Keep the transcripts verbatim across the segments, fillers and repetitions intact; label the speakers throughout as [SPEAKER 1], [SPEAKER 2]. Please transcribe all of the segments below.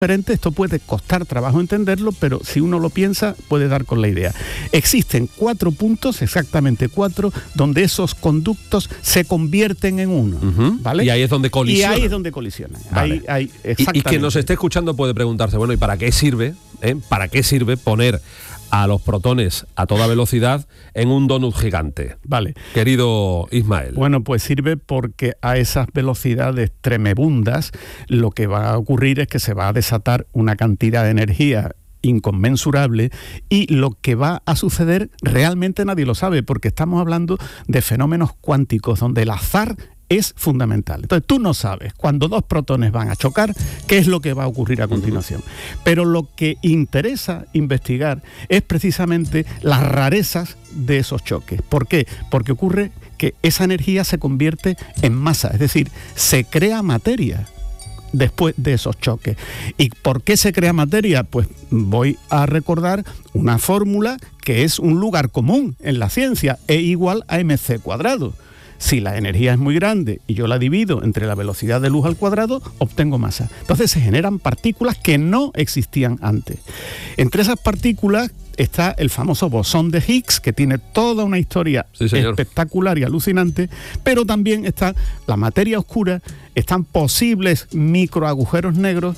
[SPEAKER 1] diferente. Esto puede costar trabajo entenderlo, pero si uno lo piensa, puede dar con la idea. Existen cuatro puntos, exactamente cuatro, donde esos conductos se convierten en uno, uh-huh. ¿vale?
[SPEAKER 2] Y ahí es donde colisionan.
[SPEAKER 1] Y ahí es donde colisionan.
[SPEAKER 2] Vale.
[SPEAKER 1] Ahí, ahí,
[SPEAKER 2] y, y quien nos esté escuchando puede preguntarse, bueno, ¿y para qué sirve? ¿Eh? ¿Para qué sirve poner a los protones a toda velocidad en un donut gigante?
[SPEAKER 1] Vale.
[SPEAKER 2] Querido Ismael.
[SPEAKER 1] Bueno, pues sirve porque a esas velocidades tremebundas lo que va a ocurrir es que se va a desatar una cantidad de energía inconmensurable, y lo que va a suceder realmente nadie lo sabe, porque estamos hablando de fenómenos cuánticos donde el azar es fundamental. Entonces tú no sabes cuando dos protones van a chocar qué es lo que va a ocurrir a continuación. Pero lo que interesa investigar es precisamente las rarezas de esos choques. ¿Por qué? Porque ocurre que esa energía se convierte en masa, es decir, se crea materia después de esos choques. ¿Y por qué se crea materia? Pues voy a recordar una fórmula que es un lugar común en la ciencia, E igual a mc cuadrado. Si la energía es muy grande y yo la divido entre la velocidad de luz al cuadrado, obtengo masa. Entonces se generan partículas que no existían antes. Entre esas partículas está el famoso bosón de Higgs, que tiene toda una historia sí, espectacular y alucinante, pero también está la materia oscura, están posibles microagujeros negros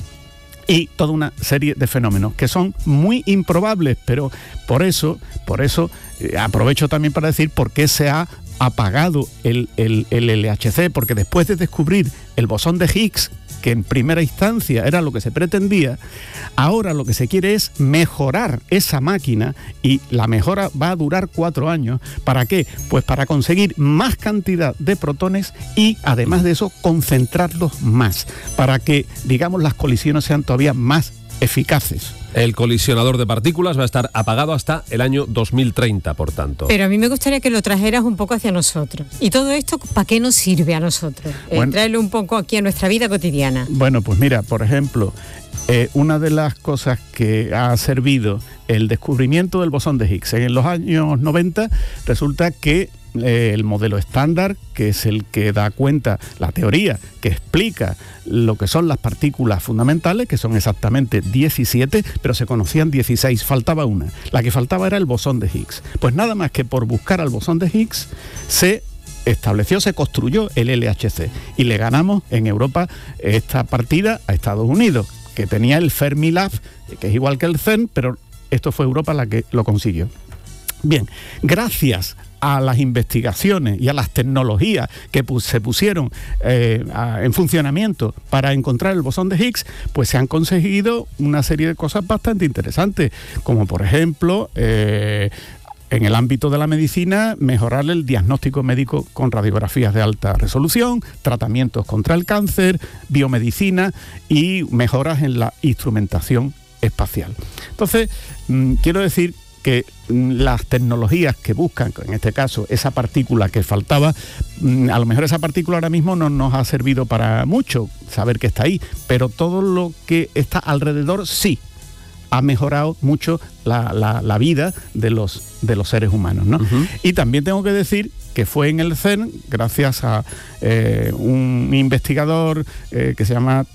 [SPEAKER 1] y toda una serie de fenómenos que son muy improbables, pero por eso, por eso eh, aprovecho también para decir por qué se ha apagado el, el, el L H C, porque después de descubrir el bosón de Higgs, que en primera instancia era lo que se pretendía, ahora lo que se quiere es mejorar esa máquina, y la mejora va a durar cuatro años. ¿Para qué? Pues para conseguir más cantidad de protones y además de eso concentrarlos más, para que, digamos, las colisiones sean todavía más eficaces.
[SPEAKER 2] El colisionador de partículas va a estar apagado hasta el año dos mil treinta, por tanto.
[SPEAKER 3] Pero a mí me gustaría que lo trajeras un poco hacia nosotros. ¿Y todo esto para qué nos sirve a nosotros? Bueno, eh, traerlo un poco aquí a nuestra vida cotidiana.
[SPEAKER 1] Bueno, pues mira, por ejemplo, eh, una de las cosas que ha servido el descubrimiento del bosón de Higgs. En los años noventa resulta que eh, el modelo estándar, que es el que da cuenta, la teoría que explica lo que son las partículas fundamentales, que son exactamente diecisiete, pero se conocían dieciséis, faltaba una. La que faltaba era el bosón de Higgs. Pues nada más que por buscar al bosón de Higgs se estableció, se construyó el L H C, y le ganamos en Europa esta partida a Estados Unidos, que tenía el Fermilab, que es igual que el CERN, pero esto fue Europa la que lo consiguió. Bien, gracias a las investigaciones y a las tecnologías que pus- se pusieron eh, a, en funcionamiento para encontrar el bosón de Higgs, pues se han conseguido una serie de cosas bastante interesantes, como por ejemplo, eh, en el ámbito de la medicina, mejorar el diagnóstico médico con radiografías de alta resolución, tratamientos contra el cáncer, biomedicina y mejoras en la instrumentación espacial. Entonces, mmm, quiero decir que las tecnologías que buscan, en este caso, esa partícula que faltaba, a lo mejor esa partícula ahora mismo no nos ha servido para mucho, saber que está ahí, pero todo lo que está alrededor sí ha mejorado mucho la, la, la vida de los, de los seres humanos, ¿no? Uh-huh. Y también tengo que decir que fue en el CERN, gracias a eh, un investigador eh, que se llama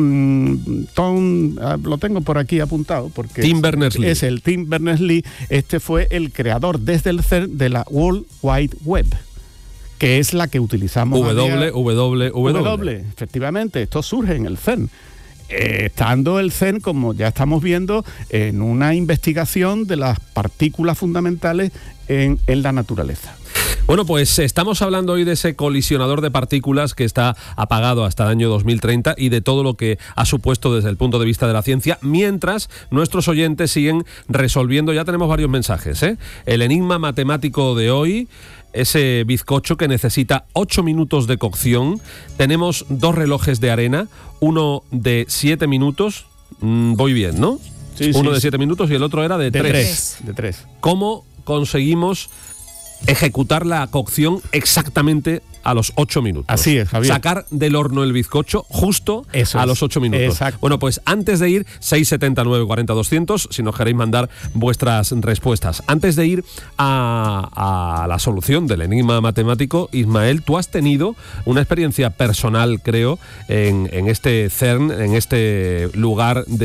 [SPEAKER 1] Tom, lo tengo por aquí apuntado porque
[SPEAKER 2] Tim Berners-Lee.
[SPEAKER 1] Es el Tim Berners-Lee. Este fue el creador desde el CERN de la World Wide Web, que es la que utilizamos.
[SPEAKER 2] W, W, W.
[SPEAKER 1] W, efectivamente, esto surge en el CERN. Eh, estando el CERN, como ya estamos viendo, en una investigación de las partículas fundamentales en, en la naturaleza.
[SPEAKER 2] Bueno, pues estamos hablando hoy de ese colisionador de partículas que está apagado hasta el año dos mil treinta y de todo lo que ha supuesto desde el punto de vista de la ciencia, mientras nuestros oyentes siguen resolviendo, ya tenemos varios mensajes, ¿eh? El enigma matemático de hoy, ese bizcocho que necesita ocho minutos de cocción. Tenemos dos relojes de arena, uno de siete minutos, mm, voy bien, ¿no?
[SPEAKER 1] Sí,
[SPEAKER 2] uno
[SPEAKER 1] sí,
[SPEAKER 2] de siete minutos y el otro era de,
[SPEAKER 1] de
[SPEAKER 2] tres.
[SPEAKER 1] tres. De tres.
[SPEAKER 2] ¿Cómo conseguimos ejecutar la cocción exactamente a los ocho minutos.
[SPEAKER 1] Así es, Javier.
[SPEAKER 2] Sacar del horno el bizcocho justo
[SPEAKER 1] Eso
[SPEAKER 2] a
[SPEAKER 1] es.
[SPEAKER 2] los ocho minutos.
[SPEAKER 1] Exacto.
[SPEAKER 2] Bueno, pues antes de ir, seis setenta nueve cuarenta doscientos, si nos queréis mandar vuestras respuestas. Antes de ir a, a la solución del enigma matemático, Ismael, tú has tenido una experiencia personal, creo, en, en este CERN, en este lugar de